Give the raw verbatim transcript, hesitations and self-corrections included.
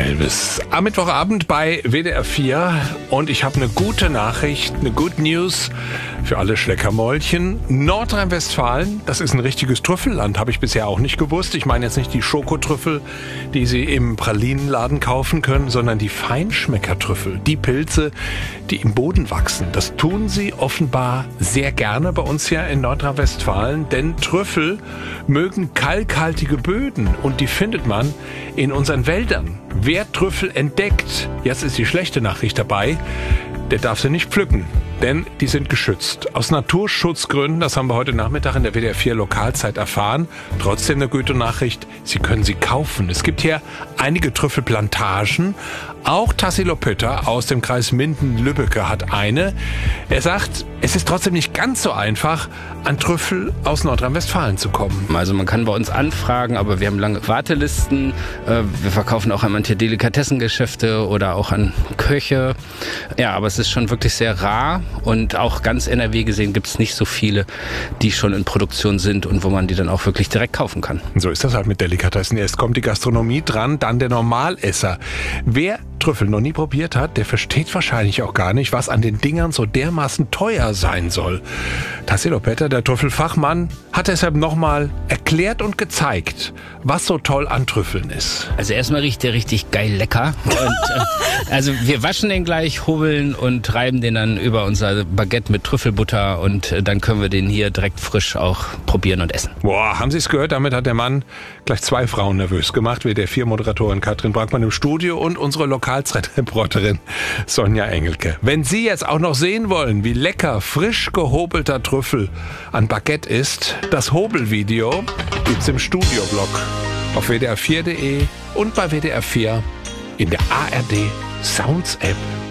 Elvis. Am Mittwochabend bei W D R vier und ich habe eine gute Nachricht, eine Good News für alle Schleckermäulchen. Nordrhein-Westfalen, das ist ein richtiges Trüffelland, habe ich bisher auch nicht gewusst. Ich meine jetzt nicht die Schokotrüffel, die Sie im Pralinenladen kaufen können, sondern die Feinschmeckertrüffel, die Pilze, die im Boden wachsen. Das tun sie offenbar sehr gerne bei uns hier in Nordrhein-Westfalen, denn Trüffel mögen kalkhaltige Böden und die findet man in unseren Wäldern. Wer Trüffel entdeckt, jetzt ist die schlechte Nachricht dabei, der darf sie nicht pflücken, denn die sind geschützt. Aus Naturschutzgründen, das haben wir heute Nachmittag in der W D R vier Lokalzeit erfahren. Trotzdem eine gute Nachricht, Sie können sie kaufen. Es gibt hier einige Trüffelplantagen. Auch Tassilo Pütter aus dem Kreis Minden-Lübbecke hat eine. Er sagt, es ist trotzdem nicht ganz so einfach, an Trüffel aus Nordrhein-Westfalen zu kommen. Also man kann bei uns anfragen, aber wir haben lange Wartelisten. Wir verkaufen auch an manche Delikatessengeschäfte oder auch an Köche. Ja, aber es ist schon wirklich sehr rar und auch ganz N R W gesehen gibt es nicht so viele, die schon in Produktion sind und wo man die dann auch wirklich direkt kaufen kann. So ist das halt mit Delikatessen. Erst kommt die Gastronomie dran, dann der Normalesser. Wer Trüffel noch nie probiert hat, der versteht wahrscheinlich auch gar nicht, was an den Dingern so dermaßen teuer sein soll. Tassilo Pütter, der Trüffelfachmann, hat deshalb nochmal erklärt und gezeigt, was so toll an Trüffeln ist. Also erstmal riecht der richtig geil lecker. Und, äh, also wir waschen den gleich, hobeln und reiben den dann über unser Baguette mit Trüffelbutter und äh, dann können wir den hier direkt frisch auch probieren und essen. Boah, haben Sie es gehört? Damit hat der Mann gleich zwei Frauen nervös gemacht, wie der vier Moderatorin Katrin Brackmann im Studio und unsere Lokalzeitreporterin Sonja Engelke. Wenn Sie jetzt auch noch sehen wollen, wie lecker frisch gehobelter Trüffel an Baguette ist, das Hobelvideo gibt's im Studioblog auf w d r vier punkt d e und bei W D R vier in der A R D Sounds App.